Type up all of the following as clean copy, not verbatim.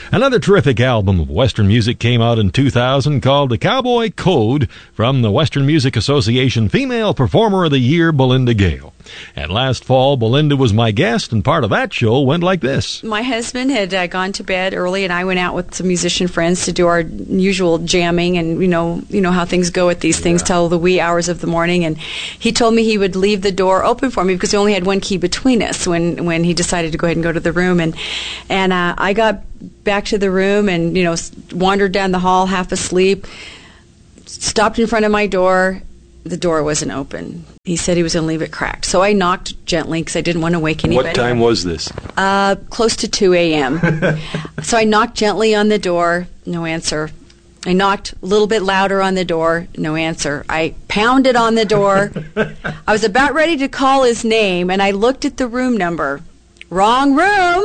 Another terrific album of Western music came out in 2000 called The Cowboy Code from the Western Music Association Female Performer of the Year, Belinda Gale. And last fall, Belinda was my guest, and part of that show went like this. My husband had gone to bed early, and I went out with some musician friends to do our usual jamming, and you know how things go at these things till the wee hours of the morning. And he told me he would leave the door open for me because we only had one key between us when he decided to go ahead and go to the room. And I got back to the room and wandered down the hall half asleep, stopped in front of my door. The door wasn't open. He said he was going to leave it cracked. So I knocked gently because I didn't want to wake anybody. What time was this? Close to 2 a.m. So I knocked gently on the door, no answer. I knocked a little bit louder on the door, no answer. I pounded on the door. I was about ready to call his name, and I looked at the room number. Wrong room.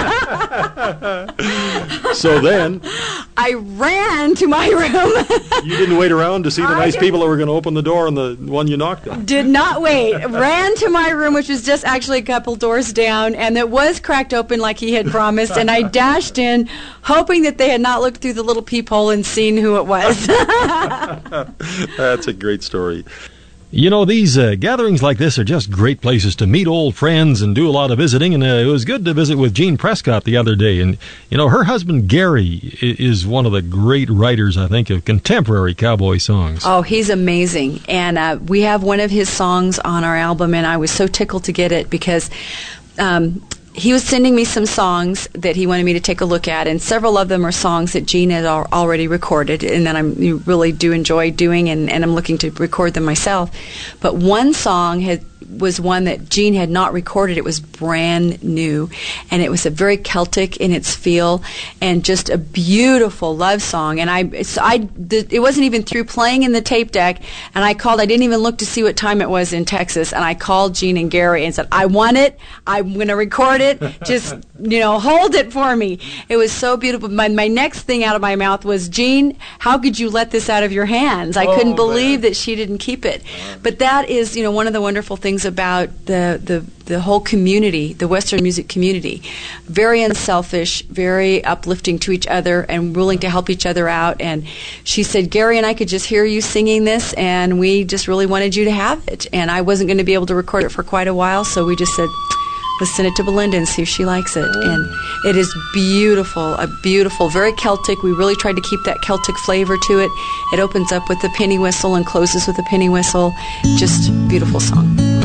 So then I ran to my room. You didn't wait around to see the nice people that were going to open the door on the one you knocked on? Did not wait. Ran to my room, which was just actually a couple doors down, and it was cracked open like he had promised, and I dashed in, hoping that they had not looked through the little peephole and seen who it was. That's a great story. These gatherings like this are just great places to meet old friends and do a lot of visiting, and it was good to visit with Jean Prescott the other day. And, her husband, Gary, is one of the great writers, I think, of contemporary cowboy songs. Oh, he's amazing. And we have one of his songs on our album, and I was so tickled to get it because he was sending me some songs that he wanted me to take a look at, and several of them are songs that Jean had already recorded and that I really do enjoy doing, and I'm looking to record them myself. But one song was one that Jean had not recorded. It was brand new, and it was a very Celtic in its feel and just a beautiful love song. And it wasn't even through playing in the tape deck, and I didn't even look to see what time it was in Texas, and I called Jean and Gary and said, I want it, I'm going to record it, just hold it for me. It was so beautiful. My next thing out of my mouth was, Jean, how could you let this out of your hands? I couldn't believe that she didn't keep it. But that is one of the wonderful things about the whole community, the Western music community. Very unselfish, very uplifting to each other, and willing to help each other out. And she said, Gary and I could just hear you singing this, and we just really wanted you to have it. And I wasn't going to be able to record it for quite a while, so we just said, let's send it to Belinda and see if she likes it. And it is beautiful, very Celtic. We really tried to keep that Celtic flavor to it. It opens up with the penny whistle and closes with a penny whistle. Just beautiful song.